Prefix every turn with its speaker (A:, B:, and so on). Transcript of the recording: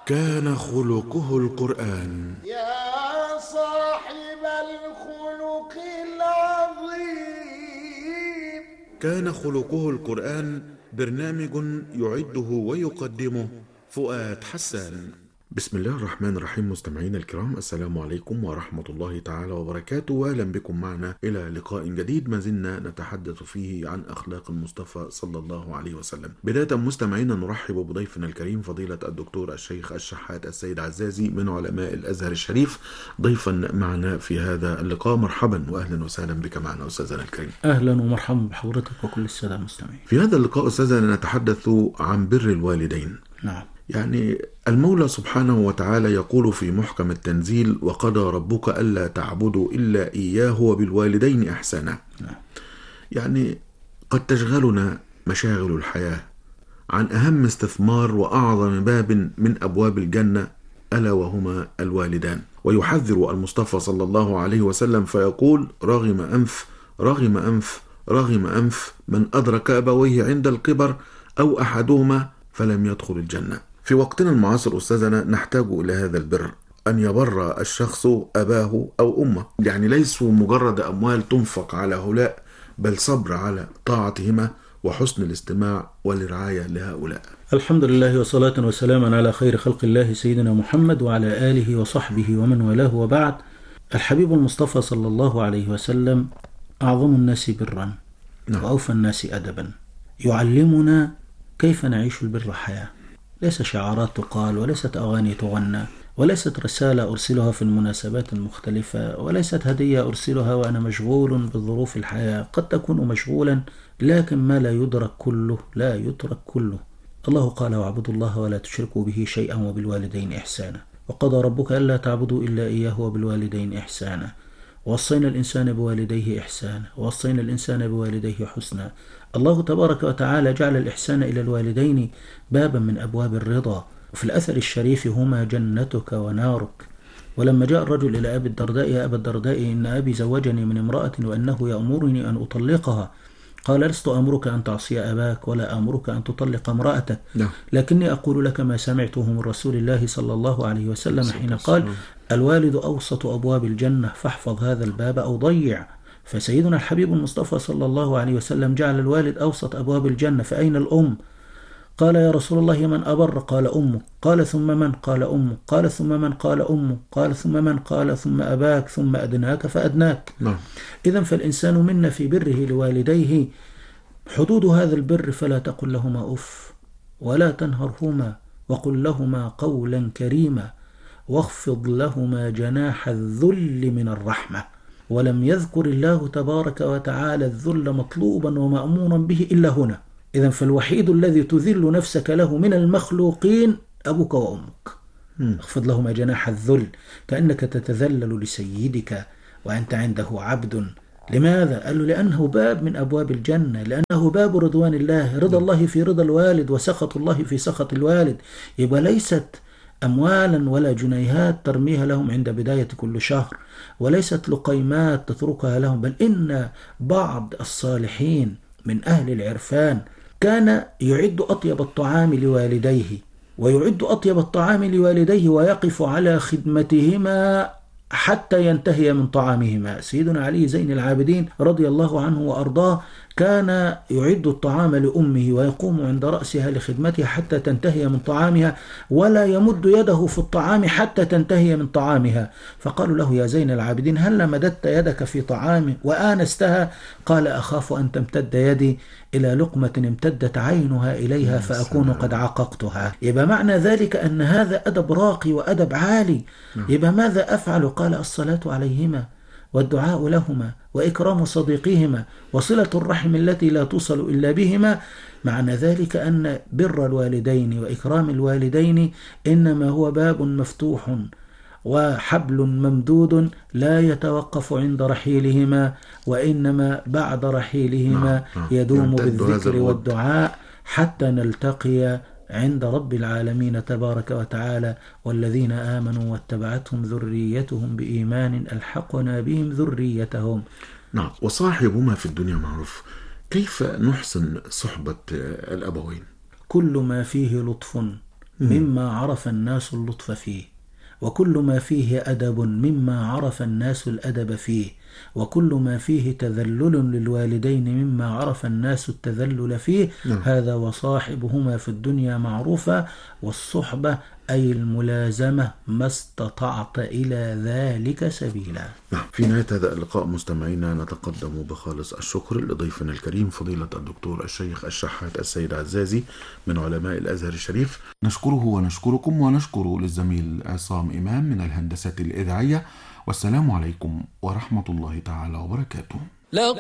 A: كان خلقه القرآن.
B: يا صاحب الخلق العظيم.
A: كان خلقه القرآن برنامج يعده ويقدمه فؤاد حسان. بسم الله الرحمن الرحيم. مستمعينا الكرام، السلام عليكم ورحمة الله تعالى وبركاته، وأهلا بكم معنا إلى لقاء جديد ما زلنا نتحدث فيه عن أخلاق المصطفى صلى الله عليه وسلم. بداية مستمعينا نرحب بضيفنا الكريم فضيلة الدكتور الشيخ الشحات السيد عزازي من علماء الأزهر الشريف ضيفا معنا في هذا اللقاء. مرحبا وأهلا وسهلا بك معنا أستاذنا الكريم.
C: أهلا ومرحبا بحضرتك وكل السادة المستمعين.
A: في هذا اللقاء أستاذنا نتحدث عن بر الوالدين.
C: نعم.
A: يعني المولى سبحانه وتعالى يقول في محكم التنزيل: وقضى ربك ألا تعبدوا إلا إياه وبالوالدين إحسانا.
C: نعم.
A: يعني قد تشغلنا مشاغل الحياة عن أهم استثمار وأعظم باب من أبواب الجنة، ألا وهما الوالدان. ويحذر المصطفى صلى الله عليه وسلم فيقول: رغم أنف رغم أنف رغم أنف من أدرك أبويه عند الكبر أو أحدهما فلم يدخل الجنة. في وقتنا المعاصر أستاذنا نحتاج إلى هذا البر، أن يبر الشخص أباه أو أمه. يعني ليسوا مجرد أموال تنفق على هؤلاء، بل صبر على طاعتهما وحسن الاستماع والرعاية لهؤلاء.
C: الحمد لله وصلاة وسلاما على خير خلق الله سيدنا محمد وعلى آله وصحبه ومن والاه، وبعد. الحبيب المصطفى صلى الله عليه وسلم أعظم الناس برا وأوفى الناس أدبا، يعلمنا كيف نعيش البر حياة. ليس شعارات تقال، وليست أغاني تغنى، وليست رسالة أرسلها في المناسبات المختلفة، وليست هدية أرسلها وأنا مشغول بظروف الحياة. قد تكون مشغولا، لكن ما لا يدرك كله لا يترك كله. الله قال: واعبدوا الله ولا تشركوا به شيئا وبالوالدين إحسانا، وقضى ربك ألا تعبدوا إلا إياه وبالوالدين إحسانا، ووصينا الإنسان بوالديه إحسانا، ووصينا الإنسان بوالديه حسنا. الله تبارك وتعالى جعل الإحسان إلى الوالدين بابا من أبواب الرضا. وفي الأثر الشريف: هما جنتك ونارك. ولما جاء الرجل إلى أبي الدرداء: يا أبا الدرداء، إن أبي زوجني من امرأة وأنه يأمرني أن أطلقها. قال: لست أمرك أن تعصي أباك، ولا أمرك أن تطلق امرأتك، لكني أقول لك ما سمعته من رسول الله صلى الله عليه وسلم حين قال: الوالد أوسط أبواب الجنة، فاحفظ هذا الباب أو ضيع. فسيدنا الحبيب المصطفى صلى الله عليه وسلم جعل الوالد أوسط أبواب الجنة. فأين الأم؟ قال: يا رسول الله من أبر؟ قال: أمك. قال: ثم من؟ قال: أمك. قال: ثم من؟ قال: أمك. قال: ثم من؟ قال: ثم أباك، ثم أدناك فأدناك. إذن فالإنسان منا في بره لوالديه حدود هذا البر: فلا تقل لهما أف، ولا تنهرهما، وقل لهما قولا كريما، واخفض لهما جناح الذل من الرحمة. ولم يذكر الله تبارك وتعالى الذل مطلوبا ومأمورا به إلا هنا. إذن فالوحيد الذي تذل نفسك له من المخلوقين أبوك وأمك. اخفض لهما جناح الذل، كأنك تتذلل لسيدك وأنت عنده عبد. لماذا؟ قال له: لأنه باب من أبواب الجنة، لأنه باب رضوان الله، رضا الله في رضا الوالد وسخط الله في سخط الوالد. يبقى ليست أموالا ولا جنيهات ترميها لهم عند بداية كل شهر، وليست لقيمات تتركها لهم، بل إن بعض الصالحين من أهل العرفان كان يعد أطيب الطعام لوالديه، ويعد أطيب الطعام لوالديه ويقف على خدمتهما حتى ينتهي من طعامهما. سيدنا علي زين العابدين رضي الله عنه وأرضاه كان يعد الطعام لأمه ويقوم عند رأسها لخدمتها حتى تنتهي من طعامها، ولا يمد يده في الطعام حتى تنتهي من طعامها. فقالوا له: يا زين العابدين، هل مددت يدك في طعام وآنستها؟ قال: أخاف أن تمتد يدي إلى لقمة امتدت عينها إليها فأكون قد عققتها. يبقى معنى ذلك أن هذا أدب راقي وأدب عالي. يبقى ماذا أفعل؟ قال: الصلاة عليهما، والدعاء لهما، وإكرام صديقهما، وصلة الرحم التي لا توصل إلا بهما. معنى ذلك أن بر الوالدين وإكرام الوالدين إنما هو باب مفتوح وحبل ممدود لا يتوقف عند رحيلهما، وإنما بعد رحيلهما يدوم بالذكر والدعاء حتى نلتقي عند رب العالمين تبارك وتعالى: والذين آمنوا واتبعتهم ذريتهم بإيمان ألحقنا بهم ذريتهم.
A: نعم. وصاحبهما في الدنيا معروف. كيف نحسن صحبة الأبوين؟
C: كل ما فيه لطف مما عرف الناس اللطف فيه، وكل ما فيه أدب مما عرف الناس الأدب فيه، وكل ما فيه تذلل للوالدين مما عرف الناس التذلل فيه. هذا وصاحبهما في الدنيا معروفا. والصحبة أي الملازمة ما استطعت إلى ذلك سبيلا.
A: في نهاية هذا اللقاء مستمعينا نتقدم بخالص الشكر لضيفنا الكريم فضيلة الدكتور الشيخ الشحات السيد عزازي من علماء الأزهر الشريف. نشكره ونشكركم، ونشكر للزميل عصام إمام من الهندسة الإذاعية. والسلام عليكم ورحمة الله تعالى وبركاته.